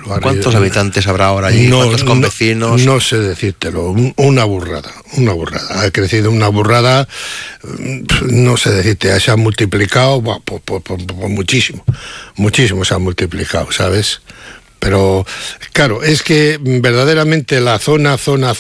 ¿Cuántos habitantes habrá ahora allí? ¿Cuántos convecinos? No sé decírtelo, una burrada. Ha crecido una burrada, no sé decirte, se ha multiplicado, muchísimo se ha multiplicado, ¿sabes? Pero, claro, es que verdaderamente la zona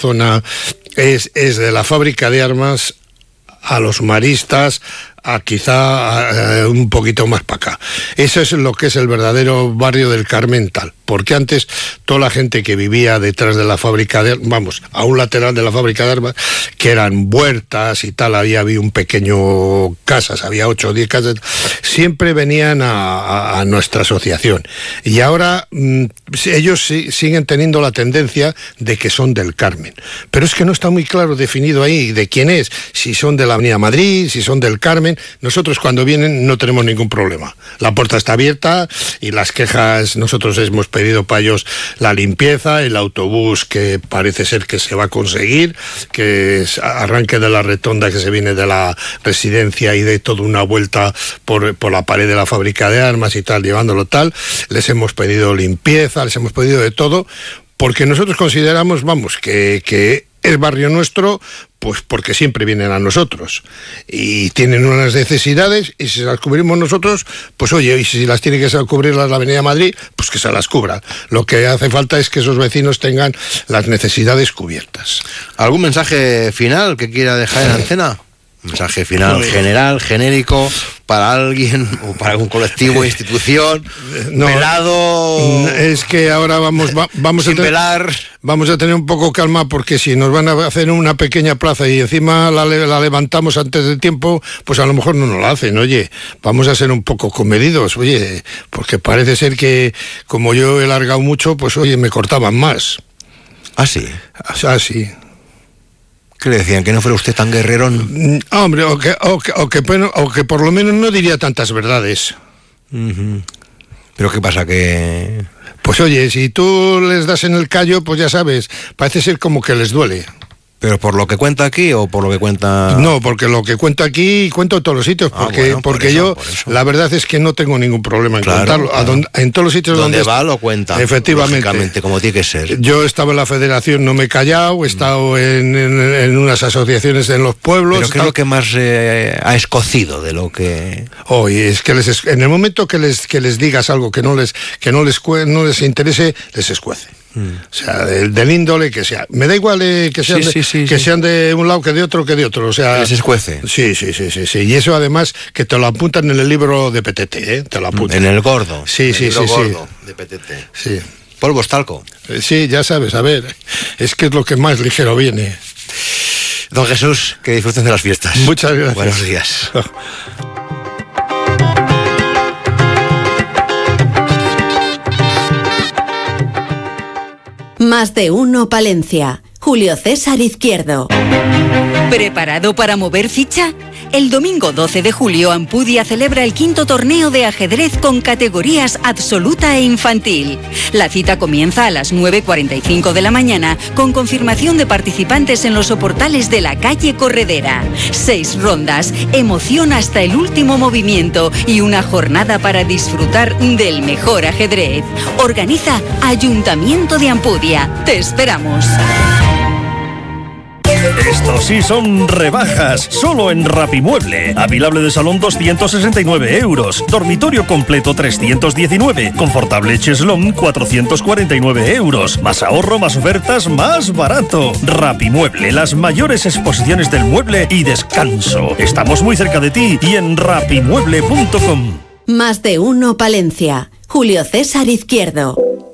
es de la fábrica de armas a los maristas, a quizá un poquito más para acá. Eso es lo que es el verdadero barrio del Carmental, porque antes toda la gente que vivía detrás de la fábrica de armas, a un lateral de la fábrica de armas, que eran huertas y tal, había un pequeño casas, había 8 o 10 casas, siempre venían a nuestra asociación. Y ahora ellos siguen teniendo la tendencia de que son del Carmen. Pero es que no está muy claro definido ahí de quién es, si son de la Avenida Madrid, si son del Carmen. Nosotros cuando vienen no tenemos ningún problema. La puerta está abierta y las quejas, nosotros hemos pedido para ellos la limpieza, el autobús que parece ser que se va a conseguir, que arranque de la rotonda que se viene de la residencia y dé toda una vuelta por la pared de la fábrica de armas y tal, llevándolo tal. Les hemos pedido limpieza, les hemos pedido de todo, porque nosotros consideramos, que es barrio nuestro, pues porque siempre vienen a nosotros y tienen unas necesidades, y si las cubrimos nosotros, pues oye, y si las tiene que cubrir la Avenida Madrid, pues que se las cubra. Lo que hace falta es que esos vecinos tengan las necesidades cubiertas. ¿Algún mensaje final que quiera dejar en antena? Mensaje final general, genérico, para alguien o para algún colectivo, institución, velado. Es que ahora vamos a tener un poco calma, porque si nos van a hacer una pequeña plaza y encima la levantamos antes del tiempo, pues a lo mejor no nos la hacen. Oye, vamos a ser un poco comedidos, oye, porque parece ser que como yo he largado mucho, pues oye, me cortaban más. ¿Ah, sí? Ah, sí. ¿Qué le decían? ¿Que no fuera usted tan guerrerón? Hombre, o que por lo menos no diría tantas verdades. Uh-huh. ¿Pero qué pasa? Que... Pues oye, si tú les das en el callo, pues ya sabes, parece ser como que les duele. ¿Pero por lo que cuenta aquí o por lo que cuenta...? No, porque lo que cuento aquí, cuento en todos los sitios, porque yo, la verdad es que no tengo ningún problema en contarlo. Claro. En todos los sitios donde va lo cuenta. Efectivamente. Como tiene que ser. Yo estaba en la federación, no me he callado, he estado en unas asociaciones en los pueblos. ¿Pero qué es lo que más ha escocido de lo que...? Oye, es que en el momento que les digas algo que no les interese, les escuece. O sea, del índole que sea. Me da igual que sean de un lado que de otro, o sea... Les escuece. Sí. Y eso además que te lo apuntan en el libro de PTT, ¿eh? Te lo apuntan. En el gordo. Sí. Gordo de PTT. Sí. Polvos talco. Sí, ya sabes, a ver, es que es lo que más ligero viene. Don Jesús, que disfruten de las fiestas. Muchas gracias. Buenos días. Más de uno Palencia. Julio César Izquierdo. ¿Preparado para mover ficha? El domingo 12 de julio Ampudia celebra el 5º torneo de ajedrez con categorías absoluta e infantil. La cita comienza a las 9:45 de la mañana con confirmación de participantes en los soportales de la calle Corredera. 6 rondas, emoción hasta el último movimiento y una jornada para disfrutar del mejor ajedrez. Organiza Ayuntamiento de Ampudia. Te esperamos. Estos sí son rebajas, solo en Rapimueble. Avilable de salón 269 euros, dormitorio completo 319, confortable cheslón 449 euros. Más ahorro, más ofertas, más barato. Rapimueble, las mayores exposiciones del mueble y descanso. Estamos muy cerca de ti y en rapimueble.com. Más de uno Palencia. Julio César Izquierdo.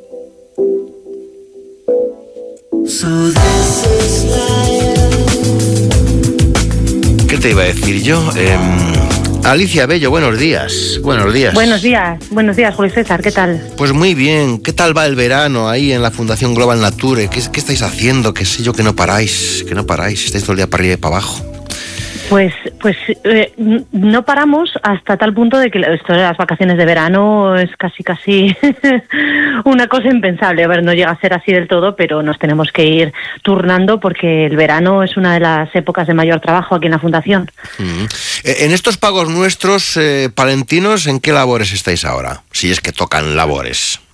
¿Qué te iba a decir yo? Alicia Bello, buenos días. Buenos días, Julio César, ¿qué tal? Pues muy bien. ¿Qué tal va el verano ahí en la Fundación Global Nature? ¿Qué estáis haciendo? Que sé yo que no paráis. Estáis todo el día para arriba y para abajo. Pues no paramos hasta tal punto de que esto de las vacaciones de verano es casi una cosa impensable. A ver, no llega a ser así del todo, pero nos tenemos que ir turnando porque el verano es una de las épocas de mayor trabajo aquí en la Fundación. En estos pagos nuestros palentinos, ¿en qué labores estáis ahora? Si es que tocan labores.